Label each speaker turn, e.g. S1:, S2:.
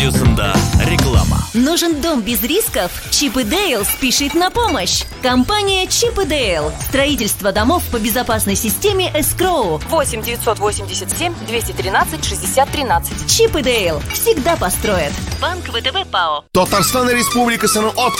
S1: радиосында реклама.
S2: Нужен дом без рисков? Чип и Дейл спешит на помощь. Компания Чип и Дейл. Строительство домов по безопасной системе Escrow.
S3: 8 987 213 60 13.
S2: Чип и Дейл всегда построят. Банк ВТБ ПАО.
S4: Татарстан Республикасының